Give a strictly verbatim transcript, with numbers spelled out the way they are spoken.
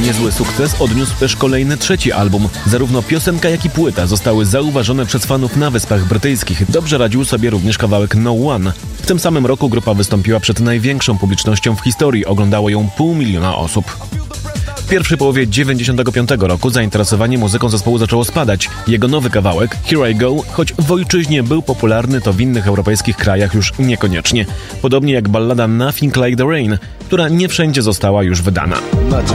Niezły sukces odniósł też kolejny trzeci album. Zarówno piosenka, jak i płyta zostały zauważone przez fanów na Wyspach Brytyjskich. Dobrze radził sobie również kawałek No One. W tym samym roku grupa wystąpiła przed największą publicznością w historii. Oglądało ją pół miliona osób. W pierwszej połowie dziewięćdziesiątego piątego roku zainteresowanie muzyką zespołu zaczęło spadać. Jego nowy kawałek, Here I Go, choć w ojczyźnie był popularny, to w innych europejskich krajach już niekoniecznie. Podobnie jak ballada Nothing Like the Rain, która nie wszędzie została już wydana.